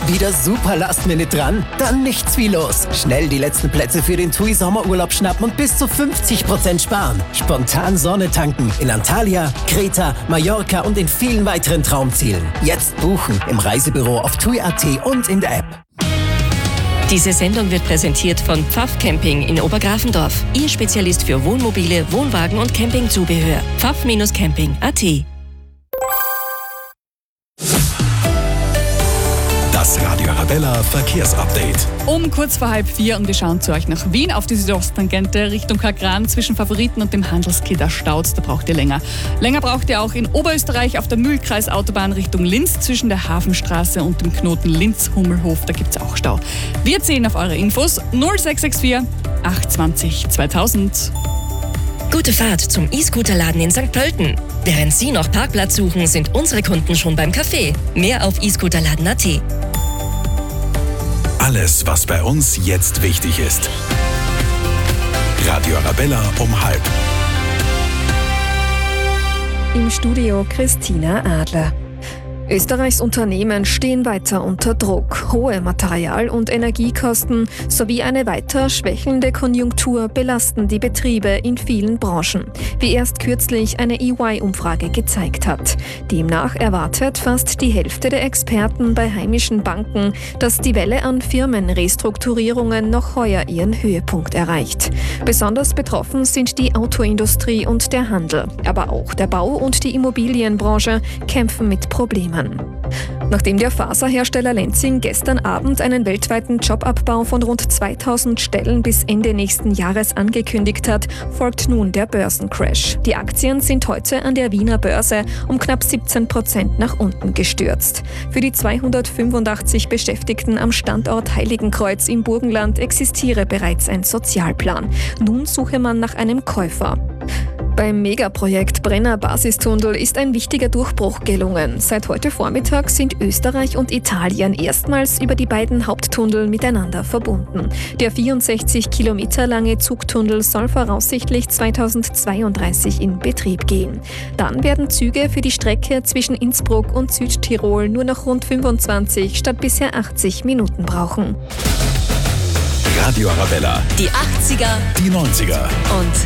Wieder super Last-Minute dran? Dann nichts wie los. Schnell die letzten Plätze für den TUI Sommerurlaub schnappen und bis zu 50% sparen. Spontan Sonne tanken in Antalya, Kreta, Mallorca und in vielen weiteren Traumzielen. Jetzt buchen im Reisebüro auf TUI.at und in der App. Diese Sendung wird präsentiert von Pfaff Camping in Obergrafendorf. Ihr Spezialist für Wohnmobile, Wohnwagen und Campingzubehör. pfaff-camping.at. Das Radio Arabella Verkehrsupdate. Um kurz vor 3:30 und wir schauen zu euch nach Wien auf die Südosttangente Richtung Kagran zwischen Favoriten und dem Handelskeh. Da staut's, da braucht ihr länger. Länger braucht ihr auch in Oberösterreich auf der Mühlkreisautobahn Richtung Linz zwischen der Hafenstraße und dem Knoten Linz-Hummelhof. Da gibt's auch Stau. Wir zählen auf eure Infos 0664 820 2000. Gute Fahrt zum E-Scooter-Laden in St. Pölten. Während Sie noch Parkplatz suchen, sind unsere Kunden schon beim Café. Mehr auf e-scooterladen.at. Alles, was bei uns jetzt wichtig ist. Radio Arabella um 12:30. Im Studio Christina Adler. Österreichs Unternehmen stehen weiter unter Druck. Hohe Material- und Energiekosten sowie eine weiter schwächelnde Konjunktur belasten die Betriebe in vielen Branchen, wie erst kürzlich eine EY-Umfrage gezeigt hat. Demnach erwartet fast die Hälfte der Experten bei heimischen Banken, dass die Welle an Firmenrestrukturierungen noch heuer ihren Höhepunkt erreicht. Besonders betroffen sind die Autoindustrie und der Handel, aber auch der Bau- und die Immobilienbranche kämpfen mit Problemen. Nachdem der Faserhersteller Lenzing gestern Abend einen weltweiten Jobabbau von rund 2000 Stellen bis Ende nächsten Jahres angekündigt hat, folgt nun der Börsencrash. Die Aktien sind heute an der Wiener Börse um knapp 17% nach unten gestürzt. Für die 285 Beschäftigten am Standort Heiligenkreuz im Burgenland existiere bereits ein Sozialplan. Nun suche man nach einem Käufer. Beim Megaprojekt Brenner Basistunnel ist ein wichtiger Durchbruch gelungen. Seit heute Vormittag sind Österreich und Italien erstmals über die beiden Haupttunnel miteinander verbunden. Der 64 Kilometer lange Zugtunnel soll voraussichtlich 2032 in Betrieb gehen. Dann werden Züge für die Strecke zwischen Innsbruck und Südtirol nur noch rund 25 statt bisher 80 Minuten brauchen. Radio Arabella. Die 80er Die 90er. und